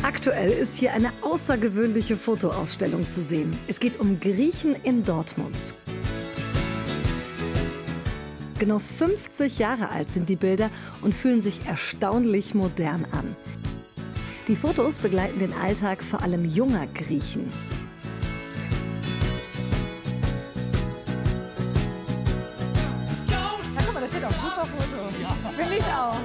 Aktuell ist hier eine außergewöhnliche Fotoausstellung zu sehen. Es geht um Griechen in Dortmund. Genau 50 Jahre alt sind die Bilder und fühlen sich erstaunlich modern an. Die Fotos begleiten den Alltag vor allem junger Griechen. Guck mal, da steht auch super Foto. Finde ich auch.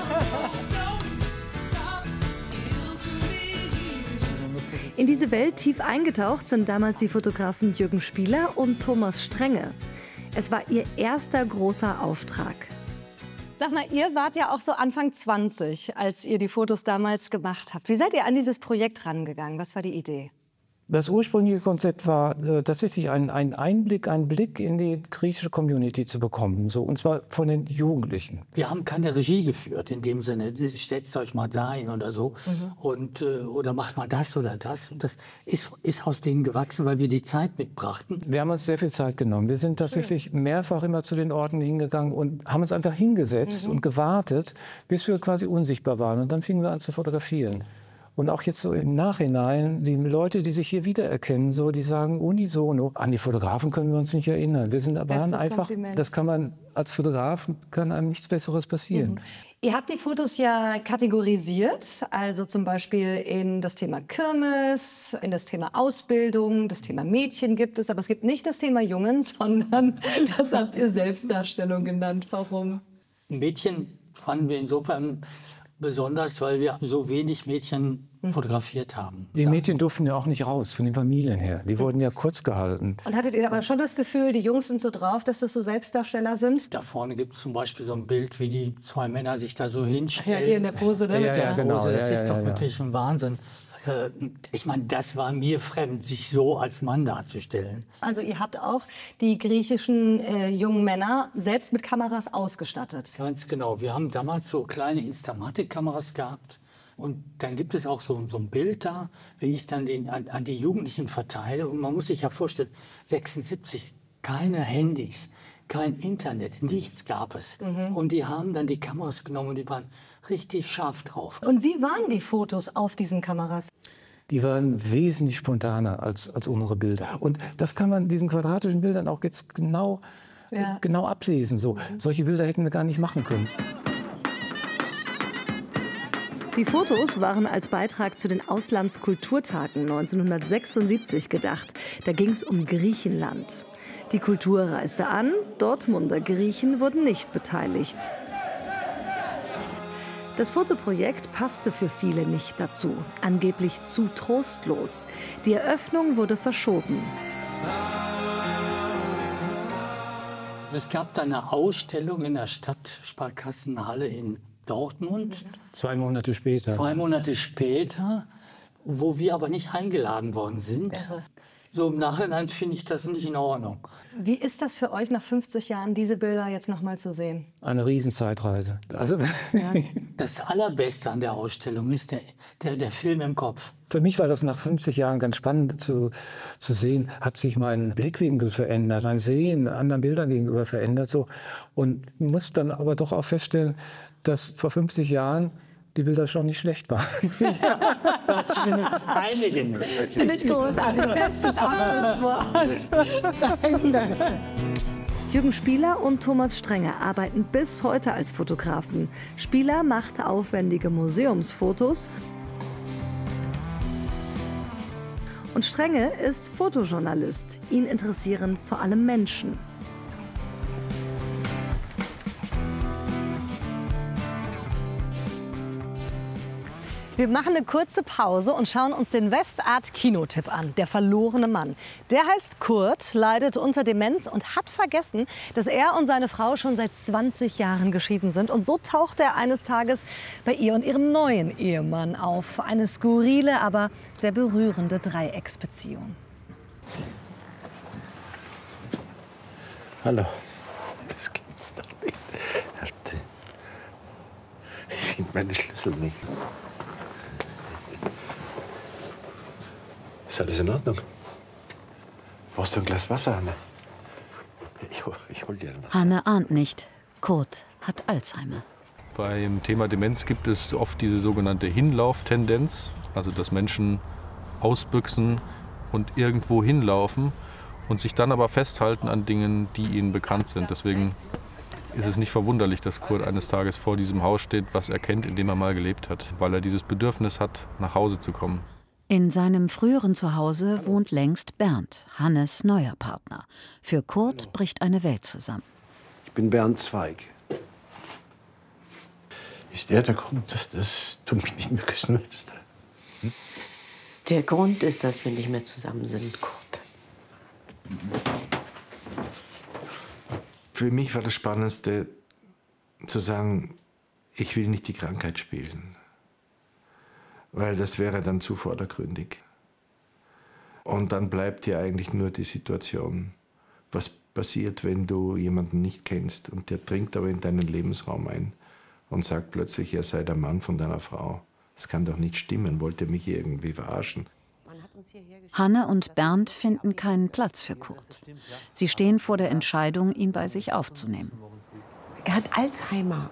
In diese Welt tief eingetaucht sind damals die Fotografen Jürgen Spieler und Thomas Strenge. Es war ihr erster großer Auftrag. Sag mal, ihr wart ja auch so Anfang 20, als ihr die Fotos damals gemacht habt. Wie seid ihr an dieses Projekt rangegangen? Was war die Idee? Das ursprüngliche Konzept war tatsächlich ein Blick in die griechische Community zu bekommen, so, und zwar von den Jugendlichen. Wir haben keine Regie geführt in dem Sinne, setzt euch mal da hin oder so und, oder macht mal das oder das. Und das ist aus denen gewachsen, weil wir die Zeit mitbrachten. Wir haben uns sehr viel Zeit genommen. Wir sind tatsächlich mehrfach immer zu den Orten hingegangen und haben uns einfach hingesetzt und gewartet, bis wir quasi unsichtbar waren. Und dann fingen wir an zu fotografieren. Und auch jetzt so im Nachhinein, die Leute, die sich hier wiedererkennen, so, die sagen unisono, an die Fotografen können wir uns nicht erinnern. Wir sind aber einfach, das kann man als Fotograf, kann einem nichts Besseres passieren. Ihr habt die Fotos ja kategorisiert, also zum Beispiel in das Thema Kirmes, in das Thema Ausbildung, das Thema Mädchen gibt es, aber es gibt nicht das Thema Jungen, sondern das habt ihr Selbstdarstellung genannt. Warum? Mädchen fanden wir insofern besonders, weil wir so wenig Mädchen fotografiert haben. Die Mädchen durften ja auch nicht raus, von den Familien her. Die wurden ja kurz gehalten. Und hattet ihr aber schon das Gefühl, die Jungs sind so drauf, dass das so Selbstdarsteller sind? Da vorne gibt es zum Beispiel so ein Bild, wie die zwei Männer sich da so hinstellen. Ja, hier in der Pose, ne? Ja, genau. Pose. Das Ja, ist doch ja. wirklich ein Wahnsinn. Ich meine, das war mir fremd, sich so als Mann darzustellen. Also ihr habt auch die griechischen jungen Männer selbst mit Kameras ausgestattet. Ganz genau. Wir haben damals so kleine Instamatic-Kameras gehabt. Und dann gibt es auch so ein Bild da, wie ich dann an die Jugendlichen verteile. Und man muss sich ja vorstellen, 76, keine Handys, kein Internet, nichts gab es. Und die haben dann die Kameras genommen und die waren richtig scharf drauf. Und wie waren die Fotos auf diesen Kameras? Die waren wesentlich spontaner als unsere Bilder. Und das kann man diesen quadratischen Bildern auch jetzt genau ablesen. So. Solche Bilder hätten wir gar nicht machen können. Die Fotos waren als Beitrag zu den Auslandskulturtagen 1976 gedacht. Da ging es um Griechenland. Die Kultur reiste an, Dortmunder Griechen wurden nicht beteiligt. Das Fotoprojekt passte für viele nicht dazu, angeblich zu trostlos. Die Eröffnung wurde verschoben. Es gab da eine Ausstellung in der Stadtsparkassenhalle in Dortmund. 2 Monate später. 2 Monate später, wo wir aber nicht eingeladen worden sind. So im Nachhinein finde ich das nicht in Ordnung. Wie ist das für euch nach 50 Jahren, diese Bilder jetzt noch mal zu sehen? Eine Riesenzeitreise. Also, Das Allerbeste an der Ausstellung ist der Film im Kopf. für mich war das nach 50 Jahren ganz spannend zu sehen, hat sich mein Blickwinkel verändert, mein Sehen anderen Bildern gegenüber verändert. So. Und ich muss dann aber doch auch feststellen, dass vor 50 Jahren die Bilder schon nicht schlecht waren. Zumindest einige nicht. Finde ich großartig. Bestes Abschlusswort. Danke. Jürgen Spieler und Thomas Strenge arbeiten bis heute als Fotografen. Spieler macht aufwendige Museumsfotos und Strenge ist Fotojournalist. Ihn interessieren vor allem Menschen. Wir machen eine kurze Pause und schauen uns den Westart-Kinotipp an, Der verlorene Mann. Der heißt Kurt, leidet unter Demenz und hat vergessen, dass er und seine Frau schon seit 20 Jahren geschieden sind. Und so taucht er eines Tages bei ihr und ihrem neuen Ehemann auf. Eine skurrile, aber sehr berührende Dreiecksbeziehung. Hallo. Das gibt's doch nicht. Ich finde meine Schlüssel nicht. Ist alles in Ordnung? Brauchst du ein Glas Wasser, Hanne? Ich hol dir was. Hanne ahnt nicht, Kurt hat Alzheimer. Beim Thema Demenz gibt es oft diese sogenannte Hinlauftendenz. Also dass Menschen ausbüchsen und irgendwo hinlaufen und sich dann aber festhalten an Dingen, die ihnen bekannt sind. Deswegen ist es nicht verwunderlich, dass Kurt eines Tages vor diesem Haus steht, was er kennt, in dem er mal gelebt hat, weil er dieses Bedürfnis hat, nach Hause zu kommen. In seinem früheren Zuhause wohnt längst Bernd, Hannes neuer Partner. Für Kurt bricht eine Welt zusammen. Ich bin Bernd Zweig. Ist der Grund, dass du mich nicht mehr küssen willst? Hm? Der Grund ist, dass wir nicht mehr zusammen sind, Kurt. Für mich war das Spannendste, zu sagen, ich will nicht die Krankheit spielen. Weil das wäre dann zu vordergründig. Und dann bleibt dir eigentlich nur die Situation, was passiert, wenn du jemanden nicht kennst und der dringt aber in deinen Lebensraum ein und sagt plötzlich, er sei der Mann von deiner Frau. Das kann doch nicht stimmen, wollte mich irgendwie verarschen. Hanne und Bernd finden keinen Platz für Kurt. Sie stehen vor der Entscheidung, ihn bei sich aufzunehmen. Er hat Alzheimer.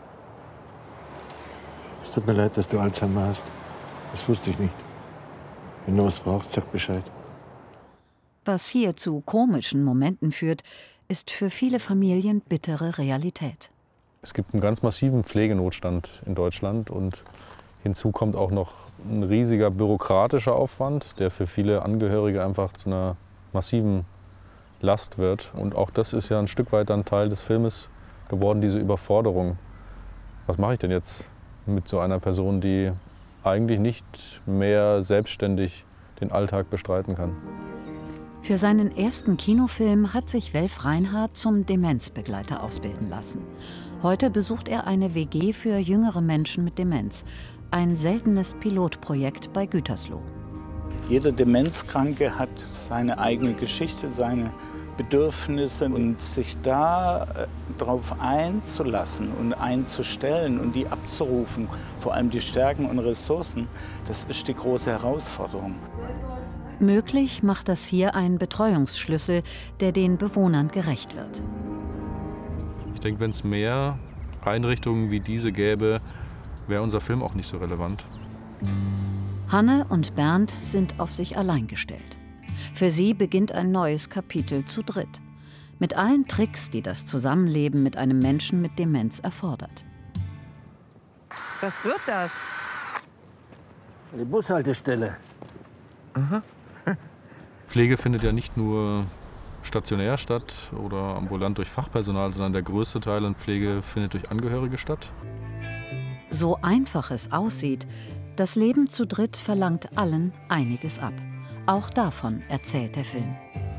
Es tut mir leid, dass du Alzheimer hast. Das wusste ich nicht. Wenn du was brauchst, sag Bescheid. Was hier zu komischen Momenten führt, ist für viele Familien bittere Realität. Es gibt einen ganz massiven Pflegenotstand in Deutschland und hinzu kommt auch noch ein riesiger bürokratischer Aufwand, der für viele Angehörige einfach zu einer massiven Last wird. Und auch das ist ja ein Stück weit ein Teil des Filmes geworden, diese Überforderung. Was mache ich denn jetzt mit so einer Person, die eigentlich nicht mehr selbstständig den Alltag bestreiten kann? Für seinen ersten Kinofilm hat sich Welf Reinhardt zum Demenzbegleiter ausbilden lassen. Heute besucht er eine WG für jüngere Menschen mit Demenz. Ein seltenes Pilotprojekt bei Gütersloh. Jeder Demenzkranke hat seine eigene Geschichte, seine Bedürfnisse. Und sich da darauf einzulassen und einzustellen und die abzurufen, vor allem die Stärken und Ressourcen, das ist die große Herausforderung. Möglich macht das hier ein Betreuungsschlüssel, der den Bewohnern gerecht wird. Ich denke, wenn es mehr Einrichtungen wie diese gäbe, wäre unser Film auch nicht so relevant. Hanne und Bernd sind auf sich allein gestellt. Für sie beginnt ein neues Kapitel zu dritt. Mit allen Tricks, die das Zusammenleben mit einem Menschen mit Demenz erfordert. Was wird das? Die Bushaltestelle. Pflege findet ja nicht nur stationär statt oder ambulant durch Fachpersonal, sondern der größte Teil an Pflege findet durch Angehörige statt. So einfach es aussieht, das Leben zu dritt verlangt allen einiges ab. Auch davon erzählt der Film.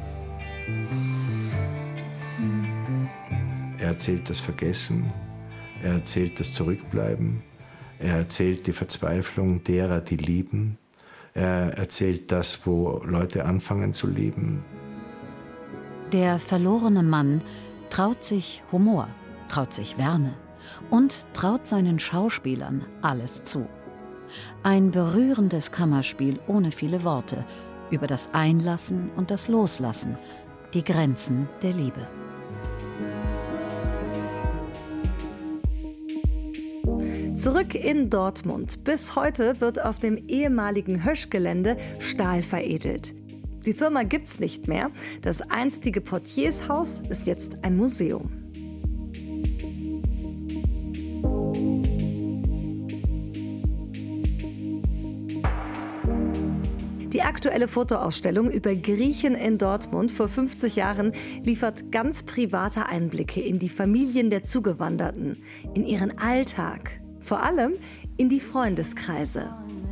Er erzählt das Vergessen, er erzählt das Zurückbleiben, er erzählt die Verzweiflung derer, die lieben, er erzählt das, wo Leute anfangen zu lieben. Der verlorene Mann traut sich Humor, traut sich Wärme und traut seinen Schauspielern alles zu. Ein berührendes Kammerspiel ohne viele Worte über das Einlassen und das Loslassen, die Grenzen der Liebe. Zurück in Dortmund. Bis heute wird auf dem ehemaligen Höschgelände Stahl veredelt. Die Firma gibt's nicht mehr. Das einstige Portiershaus ist jetzt ein Museum. Die aktuelle Fotoausstellung über Griechen in Dortmund vor 50 Jahren liefert ganz private Einblicke in die Familien der Zugewanderten, in ihren Alltag, vor allem in die Freundeskreise.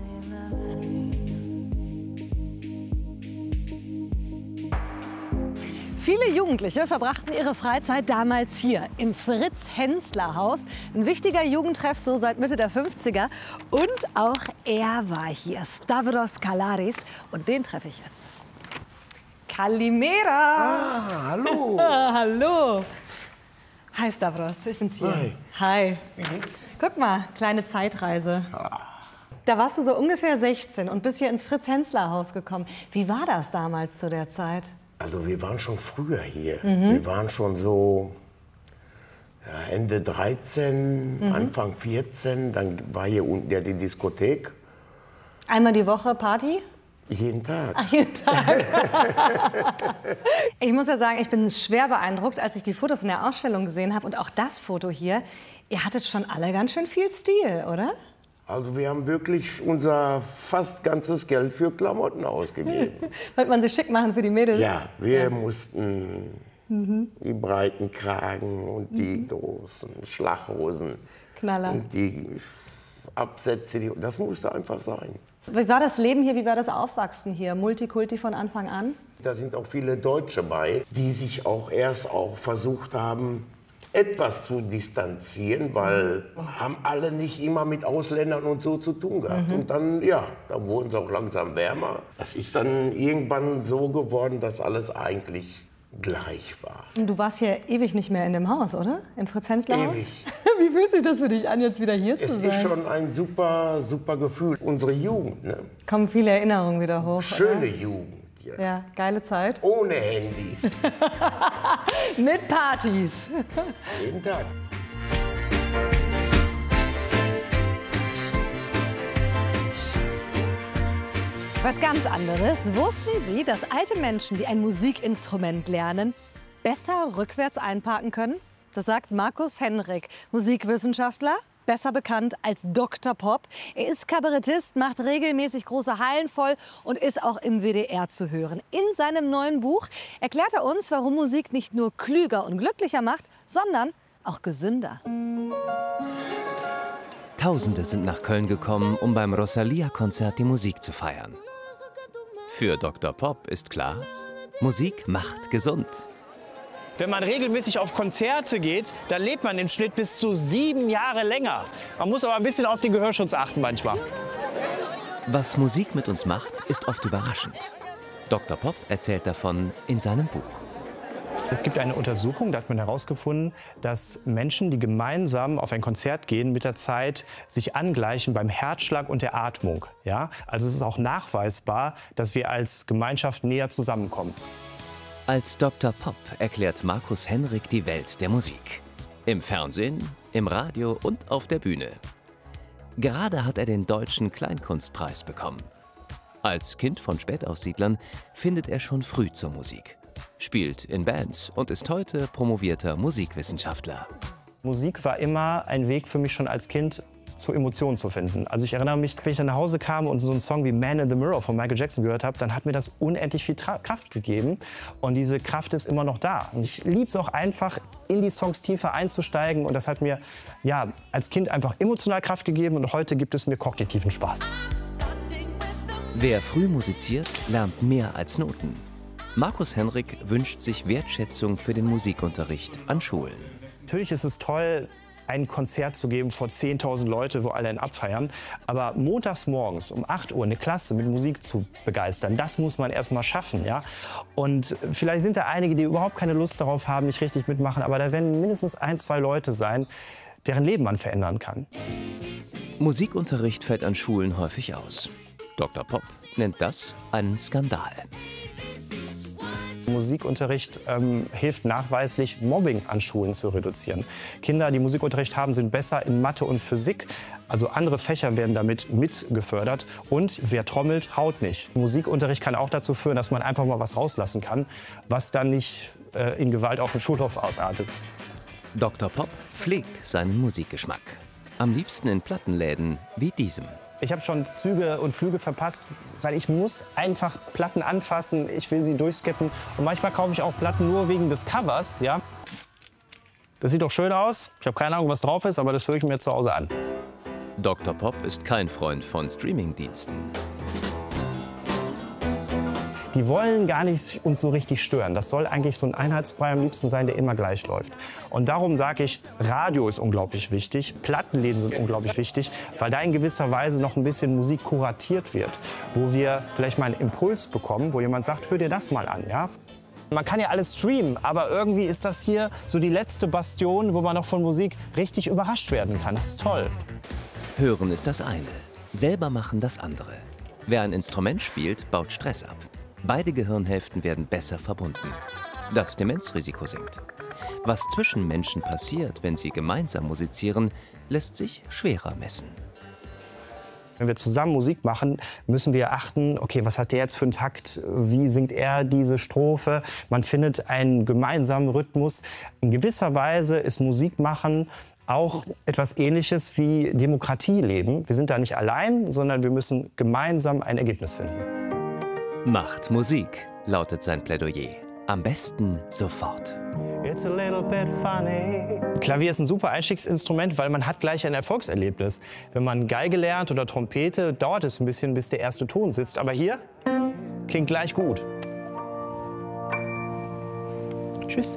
Viele Jugendliche verbrachten ihre Freizeit damals hier im Fritz-Hensler-Haus. Ein wichtiger Jugendtreff so seit Mitte der 50er. Und auch er war hier, Stavros Kalaris. Und den treffe ich jetzt. Kalimera! Ah, hallo! Hallo! Hi Stavros, ich bin's hier. Hi. Hi. Wie geht's? Guck mal, kleine Zeitreise. Da warst du so ungefähr 16 und bist hier ins Fritz-Hensler-Haus gekommen. Wie war das damals zu der Zeit? Also wir waren schon früher hier. Wir waren schon so ja, Ende 13, Anfang 14. Dann war hier unten ja die Diskothek. Einmal die Woche Party? Jeden Tag. Ach, jeden Tag. Ich muss ja sagen, ich bin schwer beeindruckt, als ich die Fotos in der Ausstellung gesehen habe und auch das Foto hier. Ihr hattet schon alle ganz schön viel Stil, oder? Also wir haben wirklich unser fast ganzes Geld für Klamotten ausgegeben. Wollte man sich schick machen für die Mädels? Ja, wir mussten die breiten Kragen und die großen Schlaghosen. Knaller. Und die Absätze, das musste einfach sein. Wie war das Leben hier, wie war das Aufwachsen hier? Multikulti von Anfang an? Da sind auch viele Deutsche bei, die sich erst versucht haben, etwas zu distanzieren, weil haben alle nicht immer mit Ausländern und so zu tun gehabt. Und dann, ja, dann wurden sie auch langsam wärmer. Das ist dann irgendwann so geworden, dass alles eigentlich gleich war. Du warst hier ewig nicht mehr in dem Haus, oder? Im Fritz-Hensler-Haus? Ewig. Wie fühlt sich das für dich an, jetzt wieder hier zu sein? Es ist schon ein super, super Gefühl. Unsere Jugend, ne? Kommen viele Erinnerungen wieder hoch. Schöne oder? Jugend. Ja. Ja, geile Zeit. Ohne Handys. Mit Partys. Jeden Tag. Was ganz anderes. Wussten Sie, dass alte Menschen, die ein Musikinstrument lernen, besser rückwärts einparken können? Das sagt Markus Henrik, Musikwissenschaftler, besser bekannt als Dr. Pop. Er ist Kabarettist, macht regelmäßig große Hallen voll und ist auch im WDR zu hören. In seinem neuen Buch erklärt er uns, warum Musik nicht nur klüger und glücklicher macht, sondern auch gesünder. Tausende sind nach Köln gekommen, um beim Rosalia-Konzert die Musik zu feiern. Für Dr. Pop ist klar, Musik macht gesund. Wenn man regelmäßig auf Konzerte geht, dann lebt man im Schnitt bis zu 7 Jahre länger. Man muss aber ein bisschen auf den Gehörschutz achten manchmal. Was Musik mit uns macht, ist oft überraschend. Dr. Pop erzählt davon in seinem Buch. Es gibt eine Untersuchung, da hat man herausgefunden, dass Menschen, die gemeinsam auf ein Konzert gehen, mit der Zeit sich angleichen beim Herzschlag und der Atmung. Ja? Also es ist auch nachweisbar, dass wir als Gemeinschaft näher zusammenkommen. Als Dr. Pop erklärt Markus Henrik die Welt der Musik. Im Fernsehen, im Radio und auf der Bühne. Gerade hat er den Deutschen Kleinkunstpreis bekommen. Als Kind von Spätaussiedlern findet er schon früh zur Musik. Spielt in Bands und ist heute promovierter Musikwissenschaftler. Musik war immer ein Weg für mich schon als Kind, zu Emotionen zu finden. Also ich erinnere mich, wenn ich dann nach Hause kam und so einen Song wie Man in the Mirror von Michael Jackson gehört habe, dann hat mir das unendlich viel Kraft gegeben. Und diese Kraft ist immer noch da. Und ich liebe es auch einfach, in die Songs tiefer einzusteigen. Und das hat mir ja, als Kind einfach emotional Kraft gegeben. Und heute gibt es mir kognitiven Spaß. Wer früh musiziert, lernt mehr als Noten. Markus Henrik wünscht sich Wertschätzung für den Musikunterricht an Schulen. Natürlich ist es toll, ein Konzert zu geben vor 10.000 Leute, wo alle ihn abfeiern. Aber montags morgens um 8 Uhr eine Klasse mit Musik zu begeistern, das muss man erst mal schaffen. Ja? Und vielleicht sind da einige, die überhaupt keine Lust darauf haben, nicht richtig mitmachen. Aber da werden mindestens 1, 2 Leute sein, deren Leben man verändern kann. Musikunterricht fällt an Schulen häufig aus. Dr. Pop nennt das einen Skandal. Musikunterricht hilft nachweislich, Mobbing an Schulen zu reduzieren. Kinder, die Musikunterricht haben, sind besser in Mathe und Physik. Also andere Fächer werden damit mitgefördert. Und wer trommelt, haut nicht. Musikunterricht kann auch dazu führen, dass man einfach mal was rauslassen kann, was dann nicht in Gewalt auf dem Schulhof ausartet. Dr. Pop pflegt seinen Musikgeschmack. Am liebsten in Plattenläden wie diesem. Ich habe schon Züge und Flüge verpasst, weil ich muss einfach Platten anfassen, ich will sie durchskippen. Und manchmal kaufe ich auch Platten nur wegen des Covers. Ja? Das sieht doch schön aus. Ich habe keine Ahnung, was drauf ist, aber das höre ich mir zu Hause an. Dr. Pop ist kein Freund von Streamingdiensten. Die wollen gar nicht uns so richtig stören. Das soll eigentlich so ein Einheitsbrei am liebsten sein, der immer gleich läuft. Und darum sage ich, Radio ist unglaublich wichtig, Plattenläden sind unglaublich wichtig, weil da in gewisser Weise noch ein bisschen Musik kuratiert wird, wo wir vielleicht mal einen Impuls bekommen, wo jemand sagt, hör dir das mal an. Ja? Man kann ja alles streamen, aber irgendwie ist das hier so die letzte Bastion, wo man noch von Musik richtig überrascht werden kann. Das ist toll. Hören ist das eine, selber machen das andere. Wer ein Instrument spielt, baut Stress ab. Beide Gehirnhälften werden besser verbunden. Das Demenzrisiko sinkt. Was zwischen Menschen passiert, wenn sie gemeinsam musizieren, lässt sich schwerer messen. Wenn wir zusammen Musik machen, müssen wir achten, okay, was hat der jetzt für einen Takt, wie singt er diese Strophe? Man findet einen gemeinsamen Rhythmus. In gewisser Weise ist Musikmachen auch etwas Ähnliches wie Demokratie leben. Wir sind da nicht allein, sondern wir müssen gemeinsam ein Ergebnis finden. Macht Musik, lautet sein Plädoyer. Am besten sofort. It's a little bit funny. Klavier ist ein super Einstiegsinstrument, weil man hat gleich ein Erfolgserlebnis. Wenn man Geige lernt oder Trompete, dauert es ein bisschen, bis der erste Ton sitzt. Aber hier klingt gleich gut. Tschüss.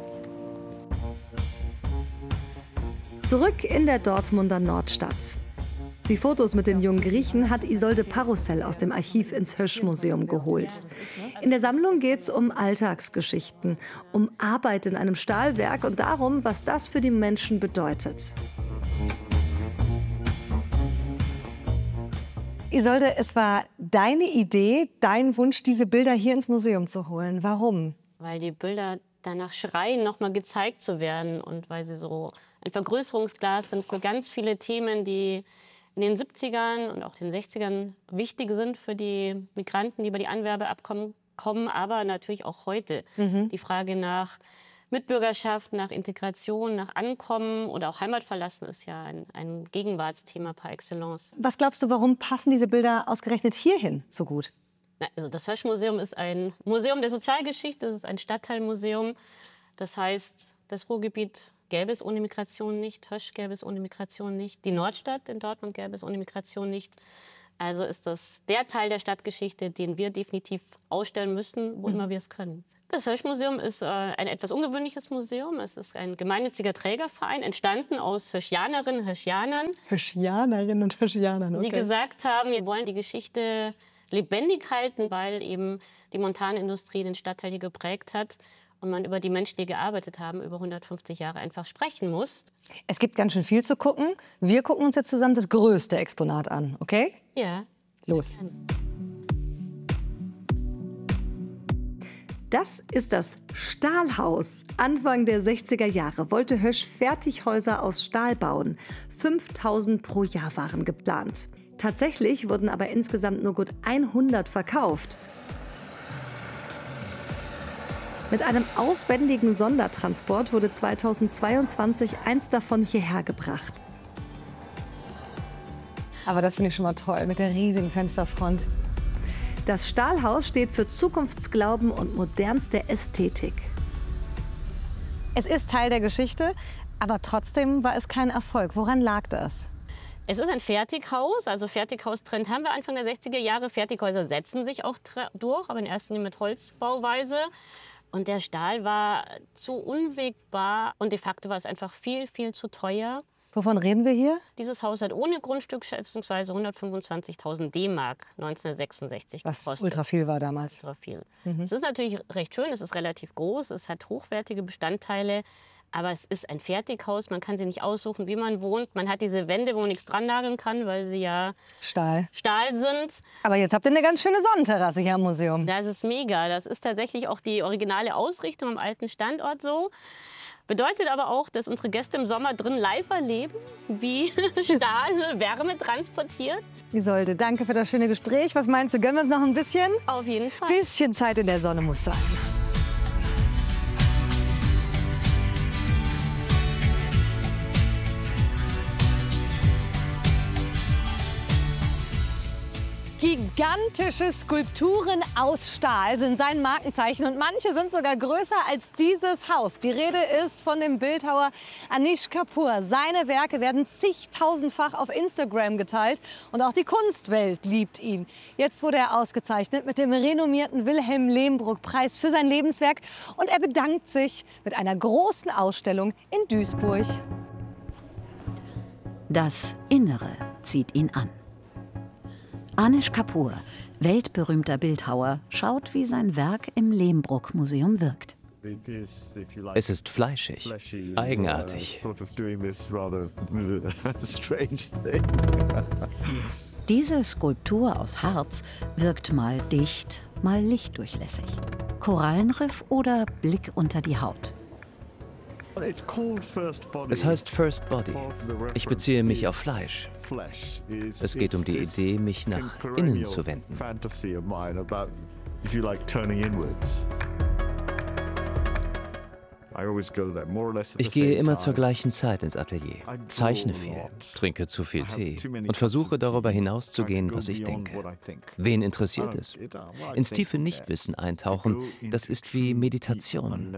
Zurück in der Dortmunder Nordstadt. Die Fotos mit den jungen Griechen hat Isolde Parussell aus dem Archiv ins Hösch-Museum geholt. In der Sammlung geht es um Alltagsgeschichten, um Arbeit in einem Stahlwerk und darum, was das für die Menschen bedeutet. Isolde, es war deine Idee, dein Wunsch, diese Bilder hier ins Museum zu holen. Warum? Weil die Bilder danach schreien, noch mal gezeigt zu werden und weil sie so ein Vergrößerungsglas sind für ganz viele Themen, die in den 70ern und auch den 60ern wichtig sind für die Migranten, die über die Anwerbeabkommen kommen, aber natürlich auch heute. Die Frage nach Mitbürgerschaft, nach Integration, nach Ankommen oder auch Heimatverlassen ist ja ein Gegenwartsthema par excellence. Was glaubst du, warum passen diese Bilder ausgerechnet hierhin so gut? Also das Hösch-Museum ist ein Museum der Sozialgeschichte, es ist ein Stadtteilmuseum. Das heißt, das Ruhrgebiet gäbe es ohne Migration nicht, Hösch gäbe es ohne Migration nicht, die Nordstadt in Dortmund gäbe es ohne Migration nicht. Also ist das der Teil der Stadtgeschichte, den wir definitiv ausstellen müssen, wo immer wir es können. Das Hösch-Museum ist ein etwas ungewöhnliches Museum. Es ist ein gemeinnütziger Trägerverein, entstanden aus Höschianerinnen und Höschianern. Höschianerinnen und Höschianern, okay. Die gesagt haben, wir wollen die Geschichte lebendig halten, weil eben die Montanindustrie den Stadtteil hier geprägt hat. Und man über die Menschen, die gearbeitet haben, über 150 Jahre einfach sprechen muss. Es gibt ganz schön viel zu gucken. Wir gucken uns jetzt zusammen das größte Exponat an, okay? Ja. Los. Das ist das Stahlhaus. Anfang der 60er Jahre wollte Hösch Fertighäuser aus Stahl bauen. 5000 pro Jahr waren geplant. Tatsächlich wurden aber insgesamt nur gut 100 verkauft. Mit einem aufwendigen Sondertransport wurde 2022 eins davon hierher gebracht. Aber das finde ich schon mal toll, mit der riesigen Fensterfront. Das Stahlhaus steht für Zukunftsglauben und modernste Ästhetik. Es ist Teil der Geschichte, aber trotzdem war es kein Erfolg. Woran lag das? Es ist ein Fertighaus, also Fertighaustrend haben wir Anfang der 60er Jahre. Fertighäuser setzen sich auch durch, aber in erster Linie mit Holzbauweise. Und der Stahl war zu unwegbar und de facto war es einfach viel, viel zu teuer. Wovon reden wir hier? Dieses Haus hat ohne Grundstück schätzungsweise 125.000 D-Mark 1966 gekostet. Was ultra viel war damals. Ultra viel. Es ist natürlich recht schön, es ist relativ groß, es hat hochwertige Bestandteile. Aber es ist ein Fertighaus, man kann sie nicht aussuchen, wie man wohnt. Man hat diese Wände, wo man nichts dran nageln kann, weil sie ja Stahl sind. Aber jetzt habt ihr eine ganz schöne Sonnenterrasse hier am Museum. Das ist mega. Das ist tatsächlich auch die originale Ausrichtung am alten Standort so. Bedeutet aber auch, dass unsere Gäste im Sommer drin live erleben, wie Stahl Wärme transportiert. Isolde, danke für das schöne Gespräch. Was meinst du, gönnen wir uns noch ein bisschen? Auf jeden Fall. Bisschen Zeit in der Sonne muss sein. Gigantische Skulpturen aus Stahl sind sein Markenzeichen und manche sind sogar größer als dieses Haus. Die Rede ist von dem Bildhauer Anish Kapoor. Seine Werke werden zigtausendfach auf Instagram geteilt und auch die Kunstwelt liebt ihn. Jetzt wurde er ausgezeichnet mit dem renommierten Wilhelm Lehmbruck-Preis für sein Lebenswerk und er bedankt sich mit einer großen Ausstellung in Duisburg. Das Innere zieht ihn an. Anish Kapoor, weltberühmter Bildhauer, schaut, wie sein Werk im Lehmbruck-Museum wirkt. Es ist fleischig, eigenartig. Diese Skulptur aus Harz wirkt mal dicht, mal lichtdurchlässig. Korallenriff oder Blick unter die Haut. Es heißt First Body. Ich beziehe mich auf Fleisch. Es geht um die Idee, mich nach innen zu wenden. Ich gehe immer zur gleichen Zeit ins Atelier, zeichne viel, trinke zu viel Tee und versuche darüber hinauszugehen, was ich denke. Wen interessiert es? Ins tiefe Nichtwissen eintauchen, das ist wie Meditation.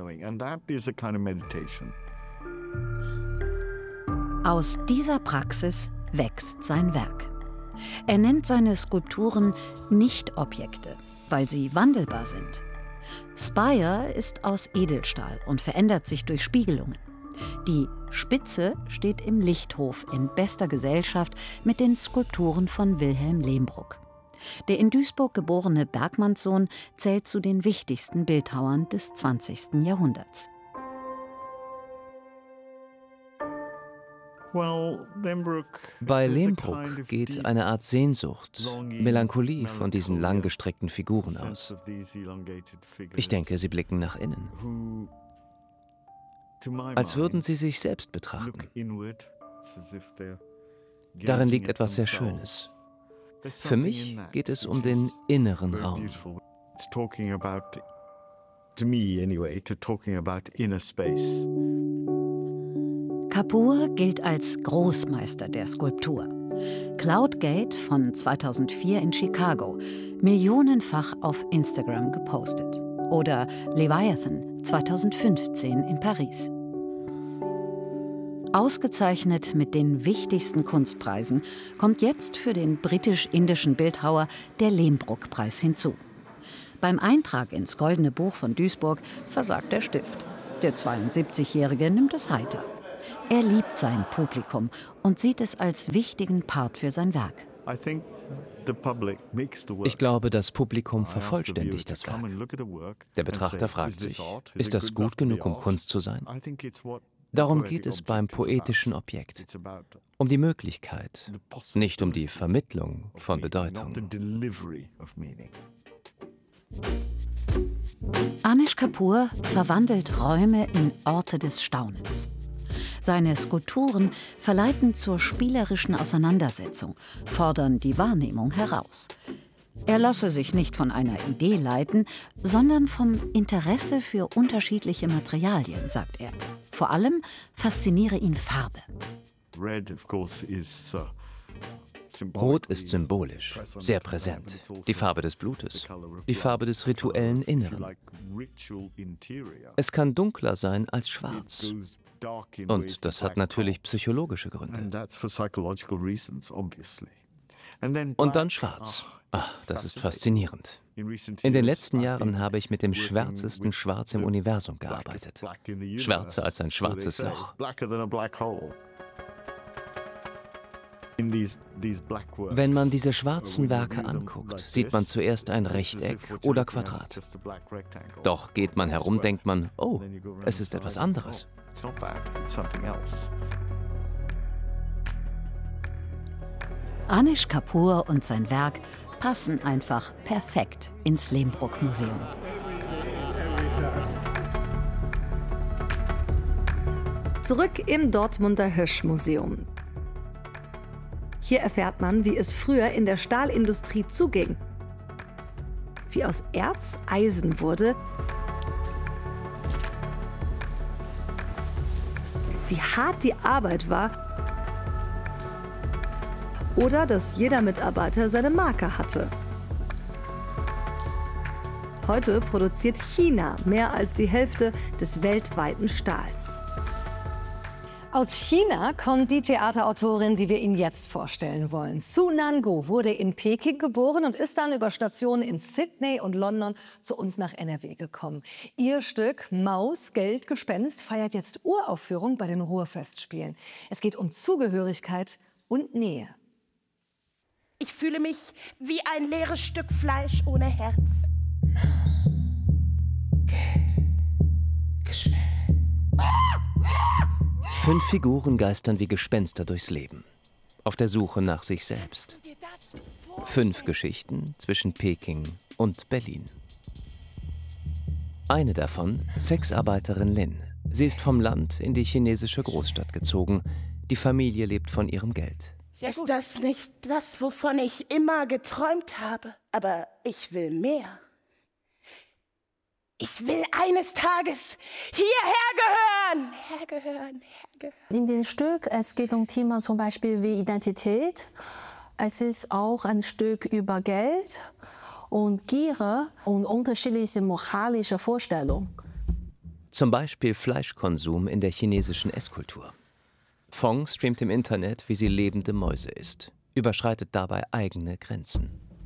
Aus dieser Praxis wächst sein Werk. Er nennt seine Skulpturen Nicht-Objekte, weil sie wandelbar sind. Spire ist aus Edelstahl und verändert sich durch Spiegelungen. Die Spitze steht im Lichthof in bester Gesellschaft mit den Skulpturen von Wilhelm Lehmbruck. Der in Duisburg geborene Bergmannssohn zählt zu den wichtigsten Bildhauern des 20. Jahrhunderts. Bei Lehmbruck geht eine Art Sehnsucht, Melancholie von diesen langgestreckten Figuren aus. Ich denke, sie blicken nach innen, als würden sie sich selbst betrachten. Darin liegt etwas sehr Schönes. Für mich geht es um den inneren Raum. Kapoor gilt als Großmeister der Skulptur. Cloudgate von 2004 in Chicago, millionenfach auf Instagram gepostet. Oder Leviathan 2015 in Paris. Ausgezeichnet mit den wichtigsten Kunstpreisen kommt jetzt für den britisch-indischen Bildhauer der Lehmbruck-Preis hinzu. Beim Eintrag ins Goldene Buch von Duisburg versagt der Stift. Der 72-Jährige nimmt es heiter. Er liebt sein Publikum und sieht es als wichtigen Part für sein Werk. Ich glaube, das Publikum vervollständigt das Werk. Der Betrachter fragt sich, ist das gut genug, um Kunst zu sein? Darum geht es beim poetischen Objekt. Um die Möglichkeit, nicht um die Vermittlung von Bedeutung. Anish Kapoor verwandelt Räume in Orte des Staunens. Seine Skulpturen verleiten zur spielerischen Auseinandersetzung, fordern die Wahrnehmung heraus. Er lasse sich nicht von einer Idee leiten, sondern vom Interesse für unterschiedliche Materialien, sagt er. Vor allem fasziniere ihn Farbe. Rot ist symbolisch, sehr präsent. Die Farbe des Blutes, die Farbe des rituellen Inneren. Es kann dunkler sein als schwarz. Und das hat natürlich psychologische Gründe. Und dann schwarz. Ach, das ist faszinierend. In den letzten Jahren habe ich mit dem schwärzesten Schwarz im Universum gearbeitet. Schwärzer als ein schwarzes Loch. Wenn man diese schwarzen Werke anguckt, sieht man zuerst ein Rechteck oder Quadrat. Doch geht man herum, denkt man, oh, es ist etwas anderes. Anish Kapoor und sein Werk passen einfach perfekt ins Lehmbruck-Museum. Zurück im Dortmunder Hösch-Museum. Hier erfährt man, wie es früher in der Stahlindustrie zuging. Wie aus Erz Eisen wurde. Wie hart die Arbeit war. Oder dass jeder Mitarbeiter seine Marke hatte. Heute produziert China mehr als die Hälfte des weltweiten Stahls. Aus China kommt die Theaterautorin, die wir Ihnen jetzt vorstellen wollen. Su Nan-go wurde in Peking geboren und ist dann über Stationen in Sydney und London zu uns nach NRW gekommen. Ihr Stück Maus, Geld, Gespenst feiert jetzt Uraufführung bei den Ruhrfestspielen. Es geht um Zugehörigkeit und Nähe. Ich fühle mich wie ein leeres Stück Fleisch ohne Herz. Geld, Gespenst. 5 Figuren geistern wie Gespenster durchs Leben, auf der Suche nach sich selbst. 5 Geschichten zwischen Peking und Berlin. Eine davon, Sexarbeiterin Lin, Sie ist vom Land in die chinesische Großstadt gezogen. Die Familie lebt von ihrem Geld. Ist das nicht das, wovon ich immer geträumt habe? Aber ich will mehr. Ich will eines Tages hierher gehören. In dem Stück, es geht um Themen zum Beispiel wie Identität. Es ist auch ein Stück über Geld und Gier und unterschiedliche moralische Vorstellungen. Zum Beispiel Fleischkonsum in der chinesischen Esskultur. Fong streamt im Internet, wie sie lebende Mäuse isst, überschreitet dabei eigene Grenzen.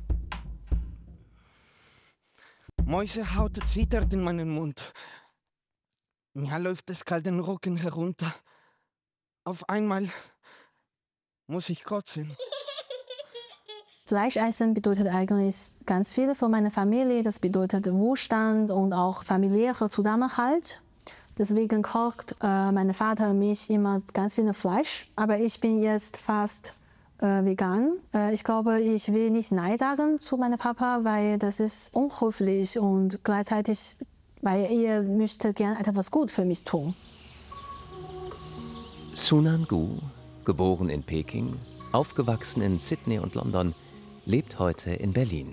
Mäusehaut zittert in meinem Mund. Mir läuft es kalt den Rücken herunter. Auf einmal muss ich kotzen. Fleischessen bedeutet eigentlich ganz viel für meine Familie. Das bedeutet Wohlstand und auch familiärer Zusammenhalt. Deswegen kocht mein Vater und mich immer ganz viel Fleisch. Aber ich bin jetzt fast vegan. Ich glaube, ich will nicht Nein sagen zu meinem Papa, weil das ist unhöflich und gleichzeitig, weil er möchte gerne etwas gut für mich tun. Sunan Gu, geboren in Peking, aufgewachsen in Sydney und London, lebt heute in Berlin.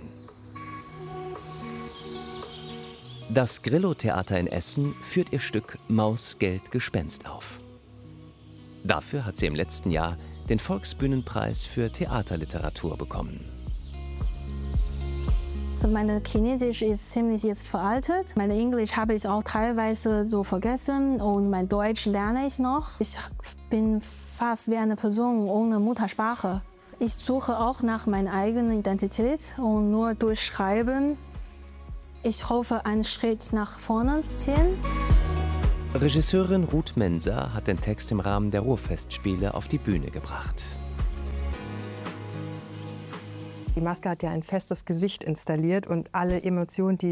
Das Grillo-Theater in Essen führt ihr Stück Maus, Geld, Gespenst auf. Dafür hat sie im letzten Jahr den Volksbühnenpreis für Theaterliteratur bekommen. Meine Chinesisch ist ziemlich jetzt veraltet. Mein Englisch habe ich auch teilweise so vergessen und mein Deutsch lerne ich noch. Ich bin fast wie eine Person ohne Muttersprache. Ich suche auch nach meiner eigenen Identität und nur durch Schreiben. Ich hoffe, einen Schritt nach vorne ziehen. Regisseurin Ruth Menser hat den Text im Rahmen der Ruhrfestspiele auf die Bühne gebracht. Die Maske hat ja ein festes Gesicht installiert und alle Emotionen, die